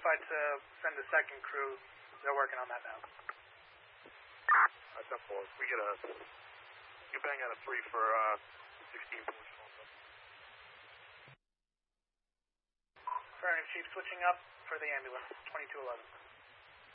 notified to send a second crew. They're working on that now. That's up for us. We bang out a 3 for 16 Porch also. Affirmative, Chief, switching up for the ambulance, 2211.